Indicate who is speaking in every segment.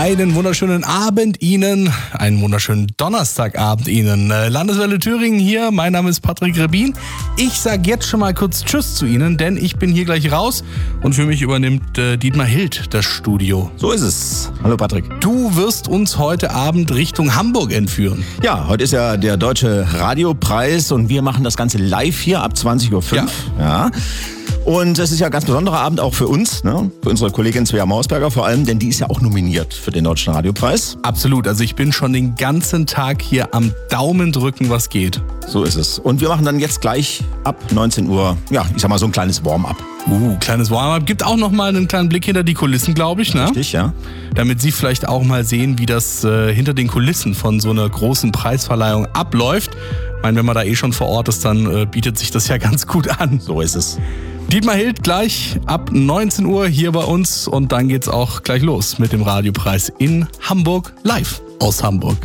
Speaker 1: Einen wunderschönen Abend Ihnen, einen wunderschönen Donnerstagabend Ihnen. Landeswelle Thüringen hier, mein Name ist Patrick Rebin. Ich sage jetzt schon mal kurz Tschüss zu Ihnen, denn ich bin hier gleich raus und für mich übernimmt Dietmar Hild das Studio.
Speaker 2: So ist es. Hallo Patrick.
Speaker 1: Du wirst uns heute Abend Richtung Hamburg entführen.
Speaker 2: Ja, heute ist ja der Deutsche Radiopreis und wir machen das Ganze live hier ab 20.05 Uhr. Ja. Und es ist ja ein ganz besonderer Abend auch für uns, ne? Für unsere Kollegin Svea Mausberger vor allem, denn die ist ja auch nominiert für den Deutschen Radiopreis.
Speaker 1: Absolut, also ich bin schon den ganzen Tag hier am Daumen drücken, was geht.
Speaker 2: So ist es. Und wir machen dann jetzt gleich ab 19 Uhr, ja, ich sag mal so ein kleines Warm-up.
Speaker 1: Kleines Warm-up. Gibt auch noch mal einen kleinen Blick hinter die Kulissen, glaube ich, ne?
Speaker 2: Richtig, ja.
Speaker 1: Damit Sie vielleicht auch mal sehen, wie das hinter den Kulissen von so einer großen Preisverleihung abläuft. Ich meine, wenn man da eh schon vor Ort ist, dann bietet sich das ja ganz gut an.
Speaker 2: So ist es.
Speaker 1: Dietmar Hild gleich ab 19 Uhr hier bei uns und dann geht's auch gleich los mit dem Radiopreis in Hamburg, live aus Hamburg.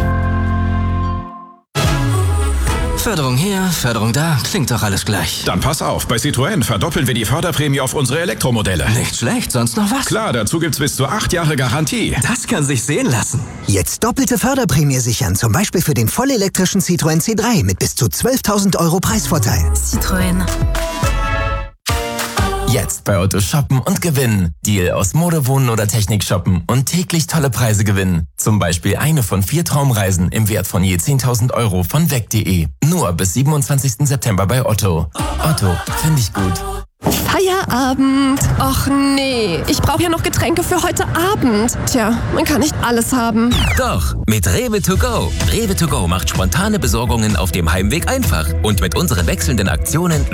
Speaker 3: Förderung hier, Förderung da, klingt doch alles gleich.
Speaker 4: Dann pass auf, bei Citroën verdoppeln wir die Förderprämie auf unsere Elektromodelle.
Speaker 3: Nicht schlecht, sonst noch was?
Speaker 4: Klar, dazu gibt's bis zu 8 Jahre Garantie.
Speaker 3: Das kann sich sehen lassen.
Speaker 5: Jetzt doppelte Förderprämie sichern, zum Beispiel für den vollelektrischen Citroën C3 mit bis zu 12.000 € Preisvorteil.
Speaker 6: Citroën.
Speaker 7: Jetzt bei Otto shoppen und gewinnen. Deal aus Mode, Wohnen oder Technik shoppen und täglich tolle Preise gewinnen. Zum Beispiel eine von 4 Traumreisen im Wert von je 10.000 € von weg.de. Nur bis 27. September bei Otto. Otto, finde ich gut.
Speaker 6: Feierabend. Och nee, ich brauche ja noch Getränke für heute Abend. Tja, man kann nicht alles haben.
Speaker 8: Doch, mit Rewe to go. Rewe to go macht spontane Besorgungen auf dem Heimweg einfach. Und mit unseren wechselnden Aktionen